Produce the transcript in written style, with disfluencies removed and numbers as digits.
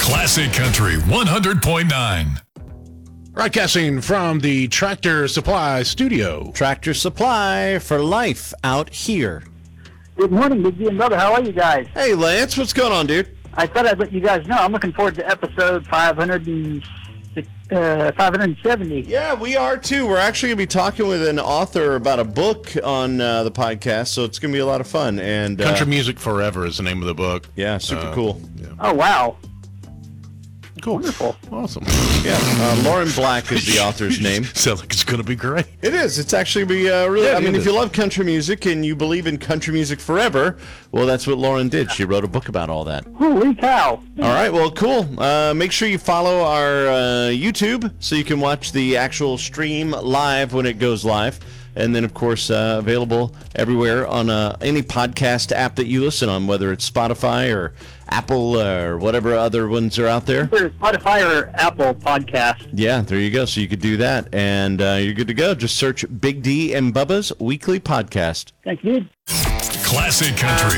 Classic Country 100.9. Broadcasting from the Tractor Supply studio. Tractor Supply for life out here. Good morning, Big D and Brother. How are you guys? Hey, Lance, what's going on, dude? I thought I'd let you guys know. I'm looking forward to episode 570. Yeah, we are too. We're actually going to be talking with an author about a book on the podcast, so it's going to be a lot of fun. And Country Music Forever is the name of the book. Yeah, super cool. Yeah. Oh, wow. Cool. Wonderful. Awesome. Yeah, Lauren Black is the author's name. Sounds like it's going to be great. It is. It's actually be really. Yeah, I mean, it if you is. love country music and you believe in country music forever, well, that's what Lauren did. She wrote a book about all that. Holy cow. All right, well, cool. Make sure you follow our YouTube so you can watch the actual stream live when it goes live. And then, of course, available everywhere on any podcast app that you listen on, whether it's Spotify or Apple or whatever other ones are out there. There's Spotify or Apple podcast. Yeah, there you go. So you could do that, and you're good to go. Just search Big D and Bubba's Weekly Podcast. Thank you. Classic Country